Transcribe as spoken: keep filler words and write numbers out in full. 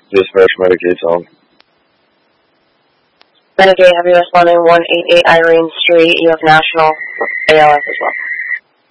Dispatch Medicaid home. Renegade, have you responding one eighty-eight Irene Street? You have national A L S as well.